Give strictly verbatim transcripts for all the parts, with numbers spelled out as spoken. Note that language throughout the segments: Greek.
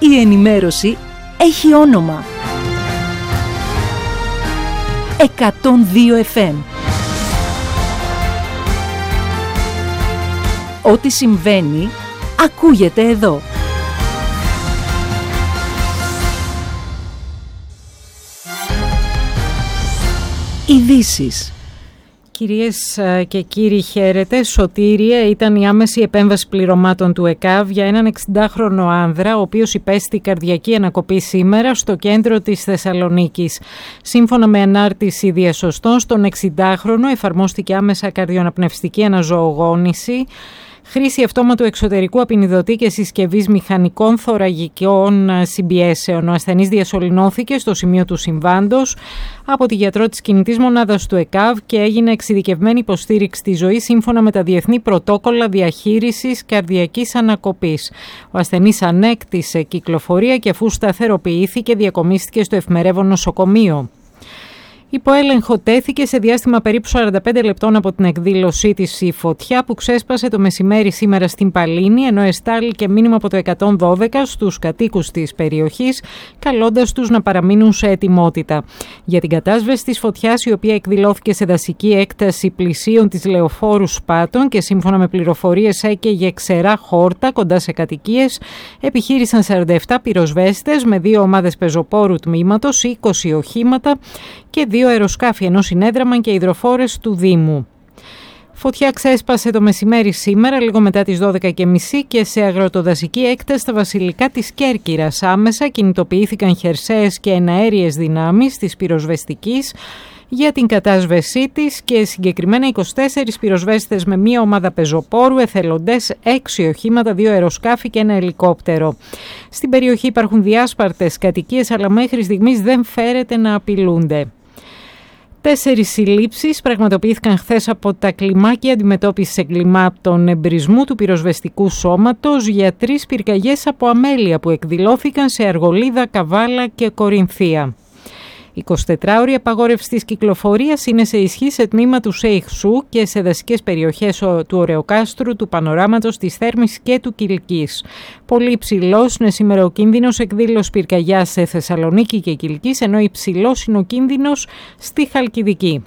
Η ενημέρωση έχει όνομα. εκατόν δύο εφ εμ. Ό,τι συμβαίνει, ακούγεται εδώ. Ειδήσεις. Κυρίες και κύριοι, χαίρετε. Σωτήρια ήταν η άμεση επέμβαση πληρωμάτων του ΕΚΑΒ για έναν εξηντάχρονο άνδρα, ο οποίος υπέστη καρδιακή ανακοπή σήμερα στο κέντρο της Θεσσαλονίκης. Σύμφωνα με ανάρτηση διασωστών, στον εξηντάχρονο εφαρμόστηκε άμεσα καρδιοαναπνευστική αναζωογόνηση, χρήση αυτόματου εξωτερικού απεινιδωτή και συσκευής μηχανικών θωρακικών συμπιέσεων. Ο ασθενής διασωληνώθηκε στο σημείο του συμβάντος από τη γιατρό της κινητής μονάδας του ΕΚΑΒ και έγινε εξειδικευμένη υποστήριξη στη ζωή σύμφωνα με τα διεθνή πρωτόκολλα διαχείρισης καρδιακής ανακοπής. Ο ασθενής ανέκτησε κυκλοφορία και αφού σταθεροποιήθηκε διακομίστηκε στο Ευμερεύων νοσοκομείο. Υπό έλεγχο τέθηκε σε διάστημα περίπου σαράντα πέντε λεπτών από την εκδήλωσή της η φωτιά που ξέσπασε το μεσημέρι σήμερα στην Παλίνη, ενώ εστάληκε μήνυμα από το εκατόν δώδεκα στους κατοίκους της περιοχής, καλώντας τους να παραμείνουν σε ετοιμότητα. Για την κατάσβεση της φωτιάς, η οποία εκδηλώθηκε σε δασική έκταση πλησίων της Λεωφόρου Σπάτων και σύμφωνα με πληροφορίες έκαιγε ξερά χόρτα κοντά σε κατοικίες, επιχείρησαν σαράντα επτά πυροσβέστες με δύο ομάδες πεζοπόρου τμήματος, είκοσι οχήματα και δύο αεροσκάφη, ενώ συνέδραμαν και υδροφόρες του Δήμου. Φωτιά ξέσπασε το μεσημέρι σήμερα, λίγο μετά τις δώδεκα και μισή και σε αγροτοδασική έκταση στα βασιλικά της Κέρκυρας. Άμεσα κινητοποιήθηκαν χερσαίες και εναέριες δυνάμεις της πυροσβεστικής για την κατάσβεσή της και συγκεκριμένα είκοσι τέσσερις πυροσβέστες με μία ομάδα πεζοπόρου, εθελοντές, έξι οχήματα, δύο αεροσκάφη και ένα ελικόπτερο. Στην περιοχή υπάρχουν διάσπαρτες κατοικίες, αλλά μέχρι στιγμής δεν φέρεται να απειλούνται. Τέσσερις συλλήψεις πραγματοποιήθηκαν χθες από τα κλιμάκια αντιμετώπισης εγκλημάτων εμπρισμού του πυροσβεστικού σώματος για τρεις πυρκαγιές από αμέλεια που εκδηλώθηκαν σε Αργολίδα, Καβάλα και Κορινθία. εικοσιτετράωρη απαγόρευση της κυκλοφορίας είναι σε ισχύ σε τμήμα του Σέιχσου και σε δασικές περιοχές του Ωρεοκάστρου, του Πανοράματος, της Θέρμης και του Κιλκής. Πολύ υψηλός είναι σήμερα ο κίνδυνος εκδήλωσης πυρκαγιάς σε Θεσσαλονίκη και Κιλκής, ενώ υψηλός είναι ο κίνδυνος στη Χαλκιδική.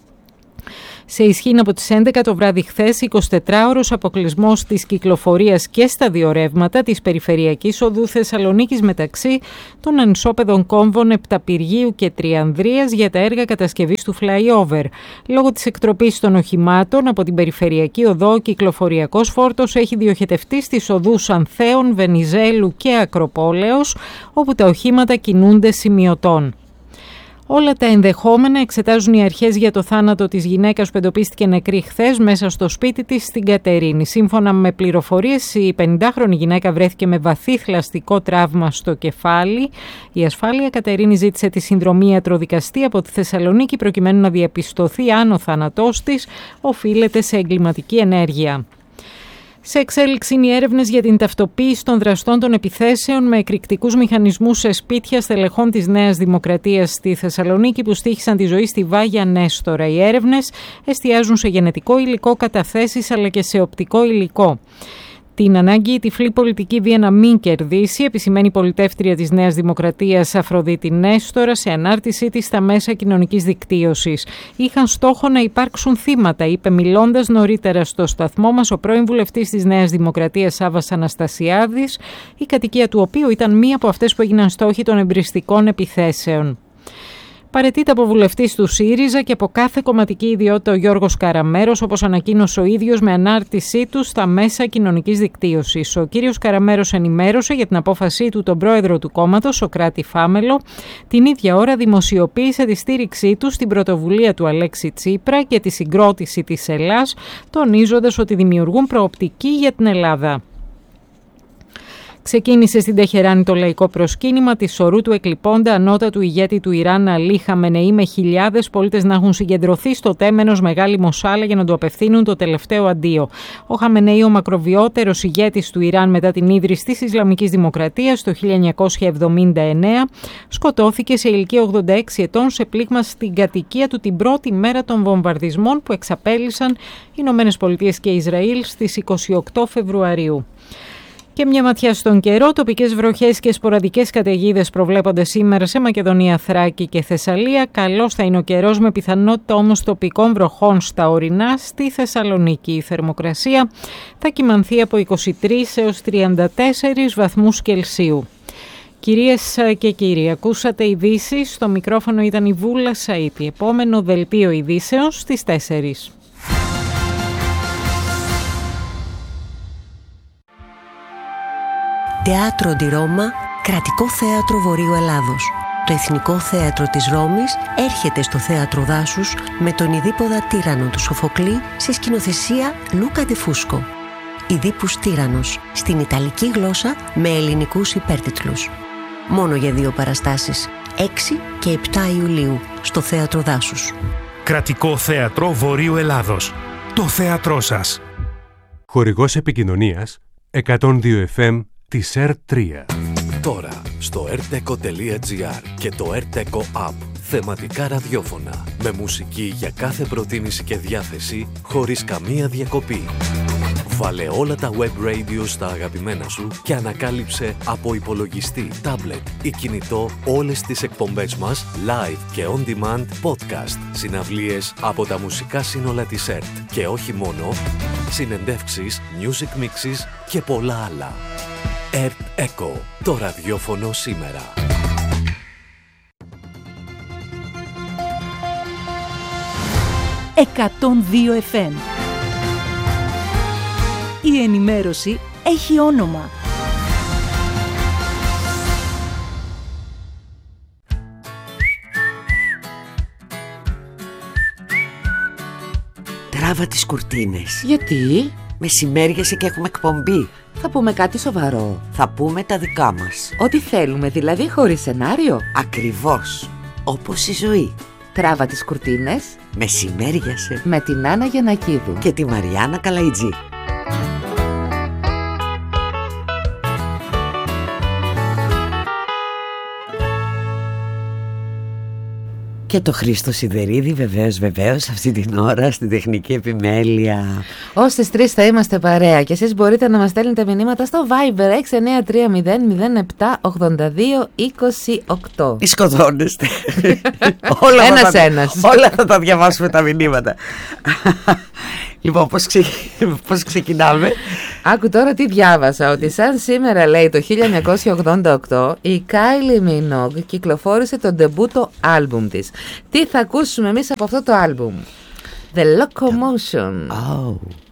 Σε ισχύ από τις έντεκα το βράδυ χθες, εικοσιτετράωρος αποκλεισμός της κυκλοφορίας και στα δύο ρεύματα της περιφερειακής οδού Θεσσαλονίκης μεταξύ των ανισόπεδων κόμβων Επταπυργίου και Τριανδρίας για τα έργα κατασκευής του flyover. Λόγω της εκτροπής των οχημάτων από την περιφερειακή οδό, ο κυκλοφοριακός φόρτος έχει διοχετευτεί στις οδούς Ανθέων, Βενιζέλου και Ακροπόλεως, όπου τα οχήματα κινούνται σημειωτών. Όλα τα ενδεχόμενα εξετάζουν οι αρχές για το θάνατο της γυναίκας που εντοπίστηκε νεκρή χθες μέσα στο σπίτι της στην Κατερίνη. Σύμφωνα με πληροφορίες, η πενηντάχρονη γυναίκα βρέθηκε με βαθύ θλαστικό τραύμα στο κεφάλι. Η Ασφάλεια Κατερίνη ζήτησε τη συνδρομή ιατροδικαστή από τη Θεσσαλονίκη προκειμένου να διαπιστωθεί αν ο θάνατός της οφείλεται σε εγκληματική ενέργεια. Σε εξέλιξη είναι οι έρευνες για την ταυτοποίηση των δραστών των επιθέσεων με εκρηκτικούς μηχανισμούς σε σπίτια στελεχών της Νέας Δημοκρατίας στη Θεσσαλονίκη που στοίχησαν τη ζωή στη Βάγια Νέστορα. Οι έρευνες εστιάζουν σε γενετικό υλικό, καταθέσεις αλλά και σε οπτικό υλικό. Την ανάγκη η τυφλή πολιτική βία να μην κερδίσει, επισημαίνει η πολιτεύτρια της Νέας Δημοκρατίας Αφροδίτη Νέστορα σε ανάρτησή της στα μέσα κοινωνικής δικτύωσης. Είχαν στόχο να υπάρξουν θύματα, είπε μιλώντας νωρίτερα στο σταθμό μας ο πρώην βουλευτής της Νέας Δημοκρατίας Σάββας Αναστασιάδης, η κατοικία του οποίου ήταν μία από αυτές που έγιναν στόχοι των εμπριστικών επιθέσεων. Παραιτείται από βουλευτής του ΣΥΡΙΖΑ και από κάθε κομματική ιδιότητα ο Γιώργος Καραμέρος, όπως ανακοίνωσε ο ίδιος με ανάρτησή του στα μέσα κοινωνικής δικτύωσης. Ο κύριος Καραμέρος ενημέρωσε για την απόφασή του τον πρόεδρο του κόμματος, Σωκράτη Φάμελο. Την ίδια ώρα δημοσιοποίησε τη στήριξή του στην πρωτοβουλία του Αλέξη Τσίπρα και τη συγκρότηση της Ελλάς, τονίζοντας ότι δημιουργούν προοπτική για την Ελλάδα. Ξεκίνησε στην Τεχεράνη το λαϊκό προσκύνημα της σωρού του εκλειπώντα ανώτατου ηγέτη του Ιράν Αλή Χαμενεή, με χιλιάδες πολίτες να έχουν συγκεντρωθεί στο τέμενος Μεγάλη Μοσάλα για να του απευθύνουν το τελευταίο αντίο. Ο Χαμενεή, ο μακροβιότερος ηγέτης του Ιράν μετά την ίδρυση της Ισλαμικής Δημοκρατίας το χίλια εννιακόσια εβδομήντα εννέα, σκοτώθηκε σε ηλικία ογδόντα έξι ετών σε πλήγμα στην κατοικία του την πρώτη μέρα των βομβαρδισμών που εξαπέλυσαν οι Ηνωμένες Πολιτείες και Ισραήλ στις είκοσι οκτώ Φεβρουαρίου. Και μια ματιά στον καιρό, τοπικές βροχές και σποραδικές καταιγίδες προβλέπονται σήμερα σε Μακεδονία, Θράκη και Θεσσαλία. Καλός θα είναι ο καιρός, με πιθανότητα όμως τοπικών βροχών στα ορεινά. Στη Θεσσαλονίκη η θερμοκρασία θα κυμανθεί από είκοσι τρεις έως τριάντα τέσσερις βαθμούς Κελσίου. Κυρίες και κύριοι, ακούσατε ειδήσεις. Στο μικρόφωνο ήταν η Βούλα Σαΐτη. Επόμενο δελτίο ειδήσεων στις τέσσερις. Teatro di Roma, κρατικό θέατρο Βορείου Ελλάδος. Το Εθνικό Θέατρο της Ρώμης έρχεται στο Θέατρο Δάσους με τον Ιδίπποδα Τύραννο του Σοφοκλή σε σκηνοθεσία Λούκα ντι Φούσκο. Ιδίππους Τύραννος, στην Ιταλική γλώσσα με ελληνικούς υπέρτιτλους. Μόνο για δύο παραστάσεις, έξι και επτά Ιουλίου, στο Θέατρο Δάσους. Κρατικό Θέατρο Βορείου Ελλάδος. Το θέατρό σας. Χορηγός επικοινωνίας εκατόν δύο εφ εμ της ερ τρία. Τώρα στο ερτέκο τελεία τζι άρ και το ερτέκο App. Θεματικά ραδιόφωνα με μουσική για κάθε προτίμηση και διάθεση, χωρίς καμία διακοπή. Βάλε όλα τα web radio στα αγαπημένα σου και ανακάλυψε από υπολογιστή, tablet ή κινητό όλες τις εκπομπές μας live και on demand podcast, συναυλίες από τα μουσικά σύνολα της ΕΡΤ και όχι μόνο, συνεντεύξεις, music mixes και πολλά άλλα. ΕΡΤ Echo, το ραδιόφωνο σήμερα. εκατόν δύο εφ εμ. Η ενημέρωση έχει όνομα. Τράβα τις κουρτίνες. Γιατί? Μεσημέριασε και έχουμε εκπομπή. Θα πούμε κάτι σοβαρό. Θα πούμε τα δικά μας. Ό,τι θέλουμε, δηλαδή χωρίς σενάριο. Ακριβώς. Όπως η ζωή. Τράβα τις κουρτίνες. Μεσημέριασε. Με την Άννα Γιαννακίδου και τη Μαριάννα Καλαϊτζή. Και το Χρήστο Σιδερίδη, βεβαίως, βεβαίως, αυτή την ώρα στην τεχνική επιμέλεια. Ως τις τρεις θα είμαστε παρέα και εσείς μπορείτε να μας στέλνετε μηνύματα στο Viber έξι εννιά τρία μηδέν μηδέν επτά ογδόντα δύο είκοσι οκτώ. Ή σκοτώνεστε. όλα ένας θα, ένας. Όλα θα τα διαβάσουμε τα μηνύματα. Λοιπόν, πώς, ξε... πώς ξεκινάμε? Άκου τώρα τι διάβασα, ότι σαν σήμερα, λέει, το χίλια εννιακόσια ογδόντα οκτώ η Kylie Minogue κυκλοφόρησε το ντεμπούτο άλμπουμ της. Τι θα ακούσουμε εμείς από αυτό το άλμπουμ? The Locomotion. Oh.